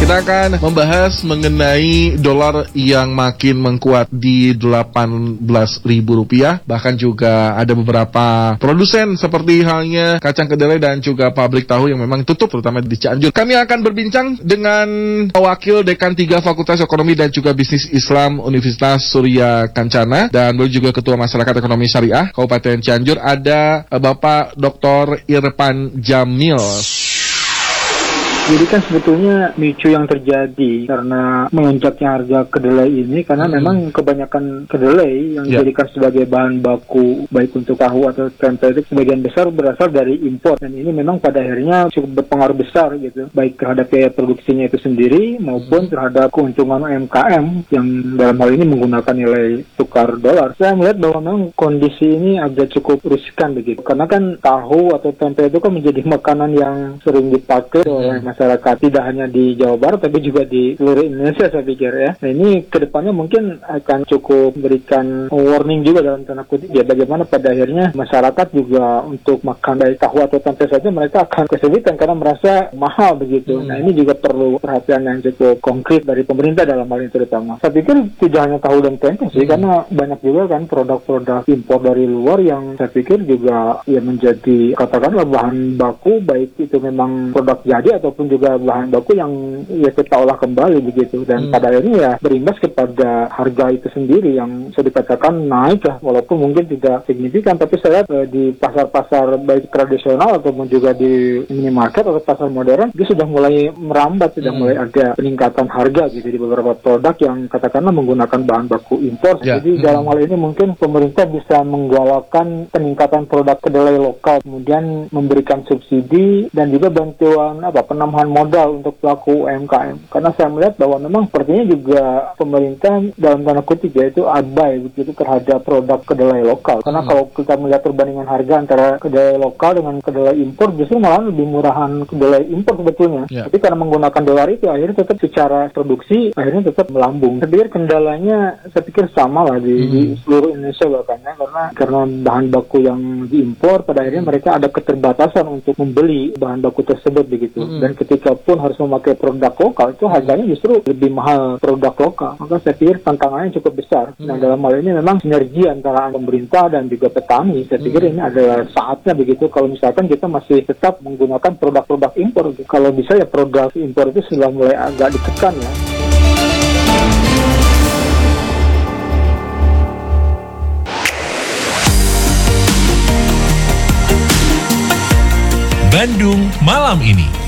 Kita akan membahas mengenai dolar yang makin menguat di Rp18.000. Bahkan juga ada beberapa produsen seperti halnya kacang kedelai dan juga pabrik tahu yang memang tutup, terutama di Cianjur. Kami akan berbincang dengan Wakil Dekan 3 Fakultas Ekonomi dan juga Bisnis Islam Universitas Surya Kencana dan beliau juga Ketua Masyarakat Ekonomi Syariah Kabupaten Cianjur. Ada Bapak Dr. Irfan Jamil. Jadi kan sebetulnya micu yang terjadi karena melonjaknya harga kedelai ini karena memang kebanyakan kedelai yang dijadikan sebagai bahan baku baik untuk tahu atau tempe itu sebagian besar berasal dari impor, dan ini memang pada akhirnya cukup berpengaruh besar gitu baik terhadap biaya produksinya itu sendiri maupun terhadap keuntungan UMKM yang dalam hal ini menggunakan nilai tukar dolar. Saya melihat bahwa memang kondisi ini agak cukup riskan begitu karena kan tahu atau tempe itu kan menjadi makanan yang sering dipakai oleh masyarakat tidak hanya di Jawa Barat tapi juga di seluruh Indonesia, saya pikir ya. Nah, ini kedepannya mungkin akan cukup memberikan warning juga dalam tanda kutip ya, bagaimana pada akhirnya masyarakat juga untuk makan baik tahu atau tempe saja mereka akan kesulitan karena merasa mahal begitu. Nah, ini juga perlu perhatian yang cukup konkret dari pemerintah dalam hal ini terutama. Saya pikir tidak hanya tahu dan tempe sih, karena banyak juga kan produk-produk impor dari luar yang saya pikir juga ya menjadi katakanlah bahan baku, baik itu memang produk jadi ataupun juga bahan baku yang ya kita olah kembali begitu, dan pada akhirnya ya berimbas kepada harga itu sendiri yang bisa dikatakan naik lah, walaupun mungkin tidak signifikan, tapi saya lihat di pasar-pasar baik tradisional ataupun juga di minimarket atau pasar modern dia sudah mulai merambat, sudah mulai ada peningkatan harga gitu di beberapa produk yang katakanlah menggunakan bahan baku impor. Jadi dalam hal ini mungkin pemerintah bisa menggalakkan peningkatan produk kedelai lokal, kemudian memberikan subsidi dan juga bantuan penambahan modal untuk pelaku UMKM. Karena saya melihat bahwa memang sepertinya juga pemerintah dalam tanda kutip yaitu abai begitu terhadap produk kedelai lokal. Karena kalau kita melihat perbandingan harga antara kedelai lokal dengan kedelai impor, justru malah lebih murahan kedelai impor sebetulnya. Tapi karena menggunakan dolar itu akhirnya tetap secara produksi akhirnya tetap melambung. Saya pikir kendalanya sama lah di seluruh Indonesia bahkan ya, karena bahan baku yang diimpor pada akhirnya mereka ada keterbatasan untuk membeli bahan baku tersebut begitu. Dan ketika pun harus memakai produk lokal itu harganya justru lebih mahal produk lokal. Maka saya pikir tantangannya cukup besar. Nah, dalam hal ini memang sinergi antara pemerintah dan juga petani. Saya pikir ini adalah saatnya begitu kalau misalkan kita masih tetap menggunakan produk-produk impor. Kalau bisa ya produk impor itu sudah mulai agak ditekan ya. Bandung Malam Ini.